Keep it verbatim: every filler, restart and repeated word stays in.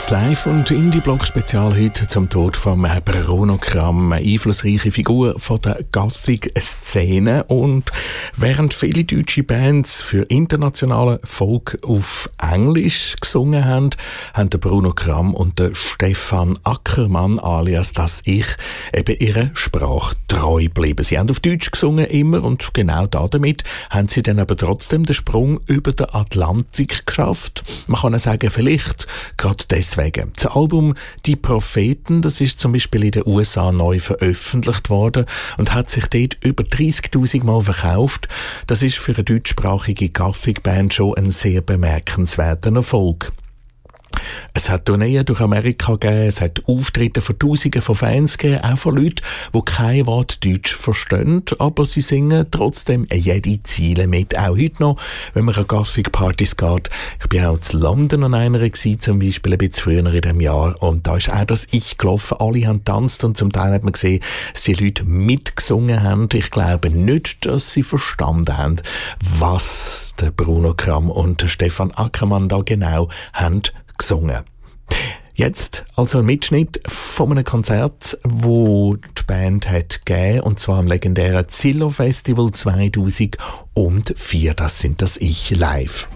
Das Live- und Indie-Block-Spezial heute zum Tod von Bruno Kramm, eine einflussreiche Figur von der Gothic-Szene. Und während viele deutsche Bands für internationalen Folk auf Englisch gesungen haben, haben der Bruno Kramm und der Stefan Ackermann alias Das Ich eben ihrer Sprache treu geblieben. Sie haben auf Deutsch gesungen immer und genau damit haben sie dann aber trotzdem den Sprung über den Atlantik geschafft. Man kann sagen, vielleicht gerade deswegen. Das Album «Die Propheten», das ist zum Beispiel in den U S A neu veröffentlicht worden und hat sich dort über dreissigtausend Mal verkauft. Das ist für eine deutschsprachige Gothic-Band schon ein sehr bemerkenswerter Erfolg. Es hat Tourneen durch Amerika gegeben, es hat Auftritte von Tausenden von Fans gegeben, auch von Leuten, die kein Wort Deutsch verstehen, aber sie singen trotzdem jede Ziele mit. Auch heute noch, wenn man an Gothic-Partys geht. Ich bin auch in London an einer gewesen, zum Beispiel ein bisschen früher in diesem Jahr, und da ist auch das Ich gelaufen. Alle haben getanzt und zum Teil hat man gesehen, dass die Leute mitgesungen haben. Ich glaube nicht, dass sie verstanden haben, was der Bruno Kramm und der Stefan Ackermann da genau haben gesungen. Jetzt also ein Mitschnitt von einem Konzert, wo die Band hat gegeben, und zwar am legendären Zillow Festival zweitausendvier. Das sind das Ich live.